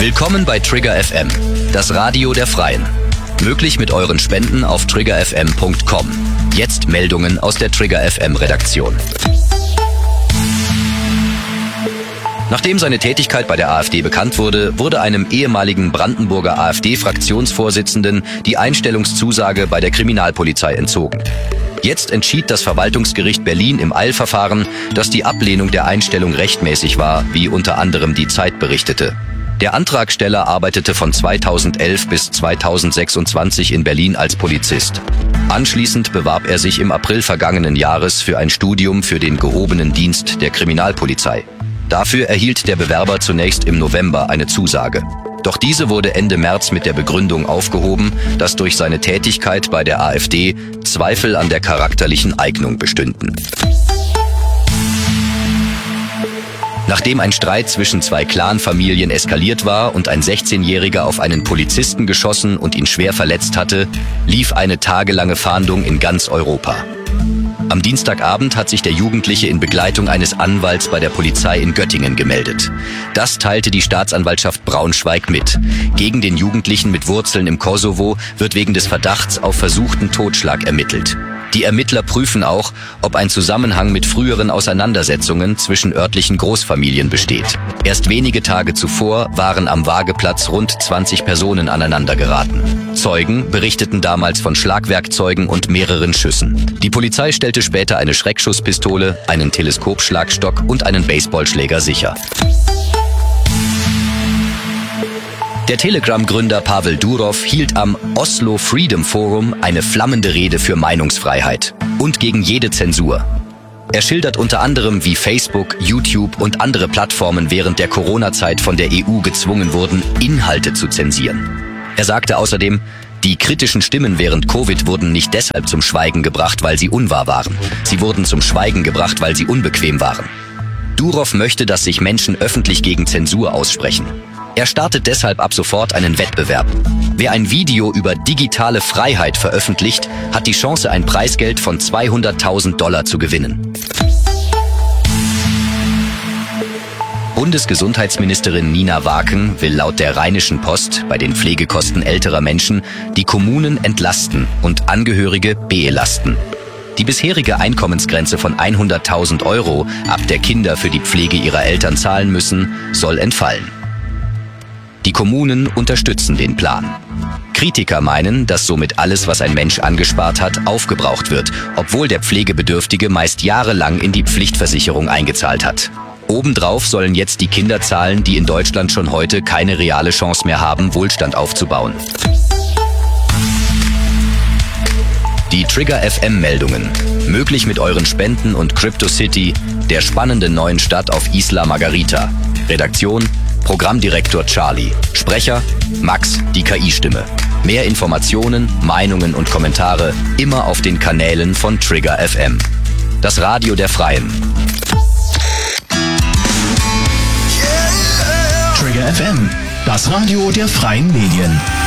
Willkommen bei Trigger FM, das Radio der Freien. Möglich mit euren Spenden auf triggerfm.com. Jetzt Meldungen aus der Trigger FM Redaktion. Nachdem seine Tätigkeit bei der AfD bekannt wurde, wurde einem ehemaligen Brandenburger AfD-Fraktionsvorsitzenden die Einstellungszusage bei der Kriminalpolizei entzogen. Jetzt entschied das Verwaltungsgericht Berlin im Eilverfahren, dass die Ablehnung der Einstellung rechtmäßig war, wie unter anderem die Zeit berichtete. Der Antragsteller arbeitete von 2011 bis 2026 in Berlin als Polizist. Anschließend bewarb er sich im April vergangenen Jahres für ein Studium für den gehobenen Dienst der Kriminalpolizei. Dafür erhielt der Bewerber zunächst im November eine Zusage. Doch diese wurde Ende März mit der Begründung aufgehoben, dass durch seine Tätigkeit bei der AfD Zweifel an der charakterlichen Eignung bestünden. Nachdem ein Streit zwischen zwei Clanfamilien eskaliert war und ein 16-Jähriger auf einen Polizisten geschossen und ihn schwer verletzt hatte, lief eine tagelange Fahndung in ganz Europa. Am Dienstagabend hat sich der Jugendliche in Begleitung eines Anwalts bei der Polizei in Göttingen gemeldet. Das teilte die Staatsanwaltschaft Braunschweig mit. Gegen den Jugendlichen mit Wurzeln im Kosovo wird wegen des Verdachts auf versuchten Totschlag ermittelt. Die Ermittler prüfen auch, ob ein Zusammenhang mit früheren Auseinandersetzungen zwischen örtlichen Großfamilien besteht. Erst wenige Tage zuvor waren am Wageplatz rund 20 Personen aneinandergeraten. Zeugen berichteten damals von Schlagwerkzeugen und mehreren Schüssen. Die Polizei stellte später eine Schreckschusspistole, einen Teleskopschlagstock und einen Baseballschläger sicher. Der Telegram-Gründer Pavel Durov hielt am Oslo Freedom Forum eine flammende Rede für Meinungsfreiheit und gegen jede Zensur. Er schildert unter anderem, wie Facebook, YouTube und andere Plattformen während der Corona-Zeit von der EU gezwungen wurden, Inhalte zu zensieren. Er sagte außerdem, die kritischen Stimmen während Covid wurden nicht deshalb zum Schweigen gebracht, weil sie unwahr waren. Sie wurden zum Schweigen gebracht, weil sie unbequem waren. Durov möchte, dass sich Menschen öffentlich gegen Zensur aussprechen. Er startet deshalb ab sofort einen Wettbewerb. Wer ein Video über digitale Freiheit veröffentlicht, hat die Chance, ein Preisgeld von $200.000 zu gewinnen. Bundesgesundheitsministerin Nina Waken will laut der Rheinischen Post bei den Pflegekosten älterer Menschen die Kommunen entlasten und Angehörige belasten. Die bisherige Einkommensgrenze von 100.000 €, ab der Kinder für die Pflege ihrer Eltern zahlen müssen, soll entfallen. Die Kommunen unterstützen den Plan. Kritiker meinen, dass somit alles, was ein Mensch angespart hat, aufgebraucht wird, obwohl der Pflegebedürftige meist jahrelang in die Pflichtversicherung eingezahlt hat. Obendrauf sollen jetzt die Kinder zahlen, die in Deutschland schon heute keine reale Chance mehr haben, Wohlstand aufzubauen. Die Trigger FM Meldungen. Möglich mit euren Spenden und CryptoCity, der spannenden neuen Stadt auf Isla Margarita. Redaktion: Programmdirektor Charlie. Sprecher: Max, die KI-Stimme. Mehr Informationen, Meinungen und Kommentare immer auf den Kanälen von Trigger FM. Das Radio der Freien. Trigger FM, das Radio der Freien Medien.